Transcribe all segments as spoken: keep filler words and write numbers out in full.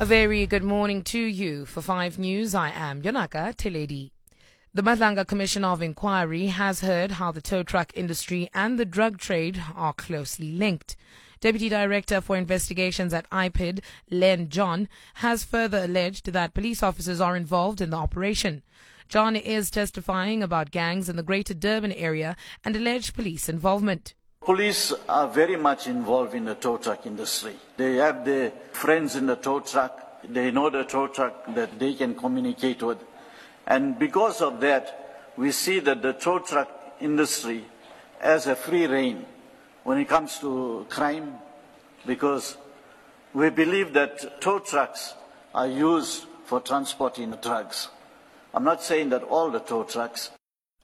A very good morning to you. For five News, I am Yonaka Teledi. The Madlanga Commission of Inquiry has heard how the tow truck industry and the drug trade are closely linked. Deputy Director for Investigations at I P I D, Len John, has further alleged that police officers are involved in the operation. John is testifying about gangs in the Greater Durban area and alleged police involvement. Police are very much involved in the tow truck industry. They have their friends in the tow truck. They know the tow truck that they can communicate with. And because of that, we see that the tow truck industry has a free rein when it comes to crime, because we believe that tow trucks are used for transporting drugs. I'm not saying that all the tow trucks.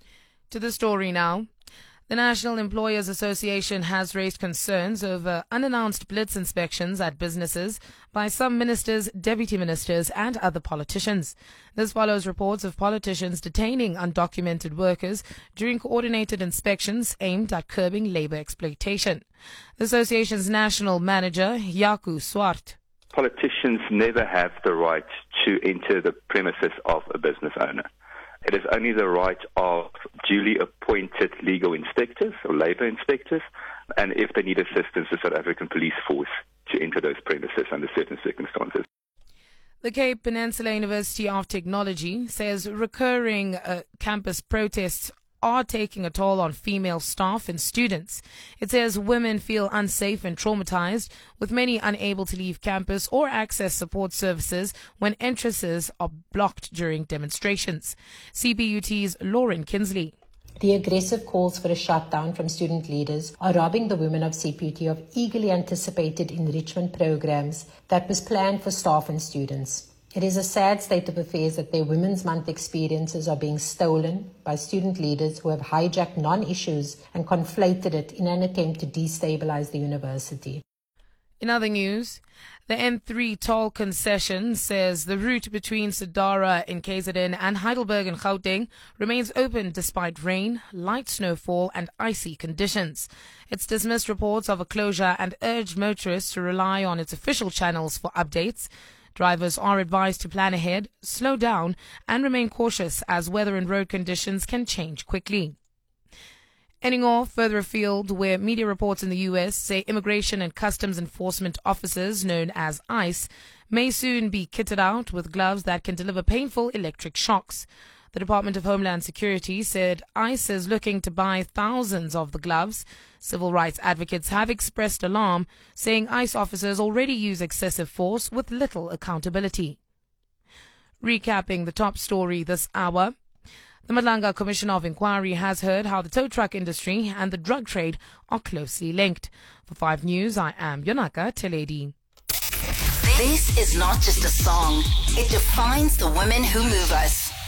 To the story now. The National Employers Association has raised concerns over unannounced blitz inspections at businesses by some ministers, deputy ministers and other politicians. This follows reports of politicians detaining undocumented workers during coordinated inspections aimed at curbing labour exploitation. The association's national manager, Yaku Swart. Politicians never have the right to enter the premises of a business owner. It is only the right of duly appointed legal inspectors or labour inspectors, and if they need assistance, the South African Police Force to enter those premises under certain circumstances. The Cape Peninsula University of Technology says recurring uh, campus protests are taking a toll on female staff and students. It says women feel unsafe and traumatized, with many unable to leave campus or access support services when entrances are blocked during demonstrations. C B U T's Lauren Kinsley. The aggressive calls for a shutdown from student leaders are robbing the women of C P U T of eagerly anticipated enrichment programs that was planned for staff and students. It is a sad state of affairs that their Women's Month experiences are being stolen by student leaders who have hijacked non-issues and conflated it in an attempt to destabilize the university. In other news, the N three toll concession says the route between Sidara in K Z N and Heidelberg in Gauteng remains open despite rain, light snowfall and icy conditions. It's dismissed reports of a closure and urged motorists to rely on its official channels for updates. Drivers are advised to plan ahead, slow down and remain cautious as weather and road conditions can change quickly. Ending off further afield, where media reports in the U S say Immigration and Customs Enforcement officers, known as ICE, may soon be kitted out with gloves that can deliver painful electric shocks. The Department of Homeland Security said ICE is looking to buy thousands of the gloves. Civil rights advocates have expressed alarm, saying ICE officers already use excessive force with little accountability. Recapping the top story this hour. The Madlanga Commission of Inquiry has heard how the tow truck industry and the drug trade are closely linked. For five News, I am Yonaka Teledi. This is not just a song. It defines the women who move us.